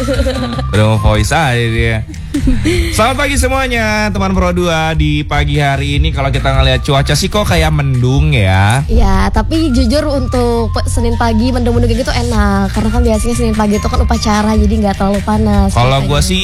Udah mau voice aja dia. Selamat pagi semuanya, teman Pro 2. Di pagi hari ini kalau kita ngeliat cuaca sih kok kayak mendung ya. Ya, tapi jujur untuk Senin pagi mendung-mendung gitu enak. Karena kan biasanya Senin pagi itu kan upacara, jadi nggak terlalu panas. Kalau gue sih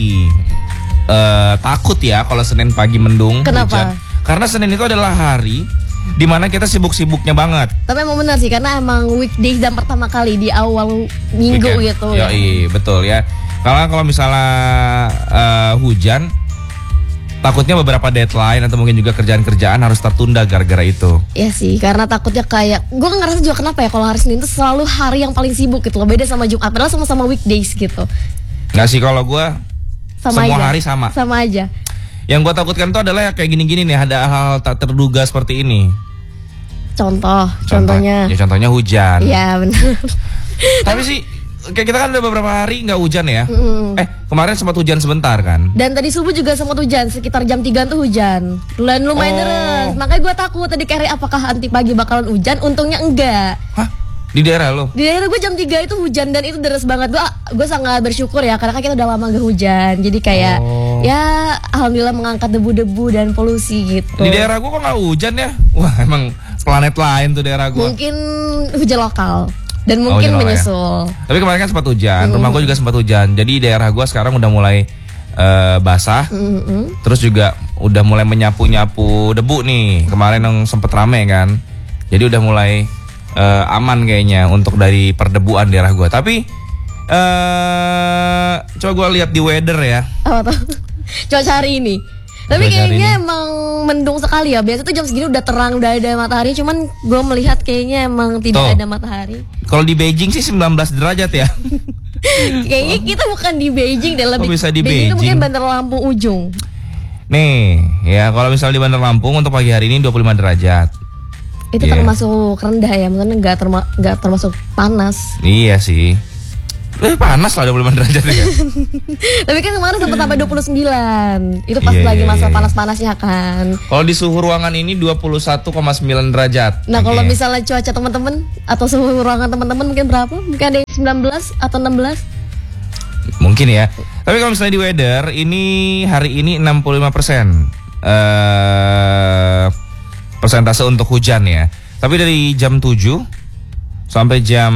takut ya kalau Senin pagi mendung. Kenapa? Hujan. Karena Senin itu adalah hari dimana kita sibuk-sibuknya banget. Tapi emang benar sih, karena emang weekdays dan pertama kali di awal minggu Weekend. gitu. Iya, betul ya. Karena kalau misalnya hujan, takutnya beberapa deadline atau mungkin juga kerjaan-kerjaan harus tertunda gara-gara itu. Iya sih, karena takutnya kayak gue ngerasa juga kenapa ya kalau hari Senin itu selalu hari yang paling sibuk gitu loh, beda sama Jumat, padahal sama-sama weekdays gitu. Nggak sih, kalau gue semua aja. hari sama. Sama aja. Yang gue takutkan tuh adalah kayak gini-gini nih, ada hal-hal tak terduga seperti ini. Contohnya. Ya contohnya hujan. Iya benar. Tapi sih kayak kita kan udah beberapa hari nggak hujan ya. Kemarin sempat hujan sebentar kan. Dan tadi subuh juga sempat hujan, sekitar jam 3 tuh hujan. Dan lumayan deras. Makanya gue takut tadi kira apakah nanti pagi bakalan hujan, untungnya enggak. Hah? Di daerah lo? Di daerah gue jam 3 itu hujan dan itu deras banget. Gue sangat bersyukur ya, karena kan kita udah lama gak hujan. Jadi kayak ya alhamdulillah mengangkat debu-debu dan polusi gitu. Di daerah gue kok gak hujan ya? Wah, emang planet lain tuh daerah gue. Mungkin hujan lokal dan mungkin menyusul. Ya. Tapi kemarin kan sempat hujan, rumah gue juga sempat hujan. Jadi daerah gue sekarang udah mulai basah. Terus juga udah mulai menyapu-nyapu debu nih. Kemarin yang sempet rame kan. Jadi udah mulai aman kayaknya untuk dari perdebuan daerah gue. Tapi coba gue lihat di weather ya. Apa tuh? Cuaca hari ini. Tapi kayaknya emang mendung sekali ya. Biasa tuh jam segini udah terang, udah ada matahari. Cuman gue melihat kayaknya emang tidak ada matahari. Kalau di Beijing sih 19 derajat ya. Kayaknya kita bukan di Beijing deh, lebih bisa di Beijing itu mungkin Beijing? Bandar Lampung ujung. Nih ya, kalau misalnya di Bandar Lampung untuk pagi hari ini 25 derajat. Itu termasuk rendah ya, maksudnya nggak termasuk panas. Iya sih. Panas lah 25 derajat ya. Tapi kan kemarin sempat sampai 29. Itu pas lagi masa panas-panasnya kan. Kalau di suhu ruangan ini 21,9 derajat. Nah, kalau misalnya cuaca teman-teman atau suhu ruangan teman-teman mungkin berapa? Mungkin ada yang 19 atau 16? Mungkin ya. Tapi kalau misalnya di weather ini hari ini 65%. Persentase untuk hujan ya. Tapi dari jam 7 sampai jam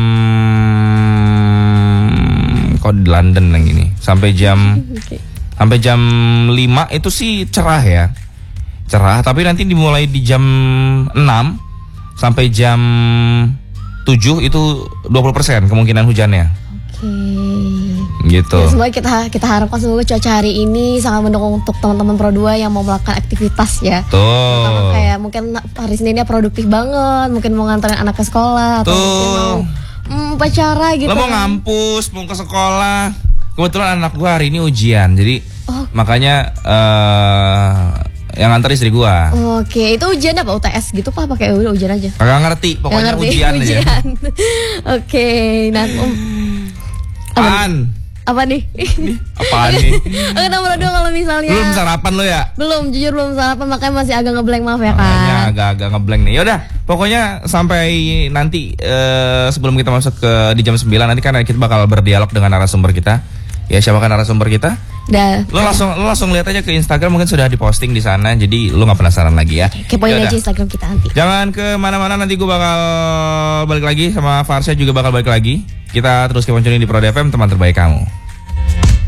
di London yang ini sampai jam sampai jam 5 itu sih cerah ya. Cerah, tapi nanti dimulai di jam 6 sampai jam 7 itu 20% kemungkinan hujannya. Gitu. Ya, semoga kita harapkan semoga cuaca hari ini sangat mendukung untuk teman-teman Pro 2 yang mau melakukan aktivitas ya. Tuh. Kayak mungkin hari Seninnya produktif banget, mungkin mau nganterin anak ke sekolah atau mungkin mau upacara gitu. Lo mau ngampus, mau ke sekolah. Kebetulan anak gua hari ini ujian, jadi makanya yang nganter istri gua. Oke, itu ujian apa UTS gitu Pak? Pakai udah ujian aja. Kagak ngerti, pokoknya ujian aja. Oke, nah apa nih? Apaan nih? Aku nomor 2 kalau misalnya Belum sarapan lo ya? Belum, jujur belum sarapan, makanya masih agak ngeblank, maaf ya kan. Makanya agak-agak ngeblank nih. Yaudah, pokoknya sampai nanti sebelum kita masuk ke di jam 9 nanti kan kita bakal berdialog dengan narasumber kita. Ya, siapa kan narasumber kita? Lo langsung lihat aja ke Instagram, mungkin sudah diposting di sana. Jadi lo nggak penasaran lagi ya. Kepoin aja Instagram kita nanti. Jangan kemana-mana, nanti gue bakal balik lagi sama Farsha juga bakal balik lagi. Kita terus kepoin di Pro FM, teman terbaik kamu.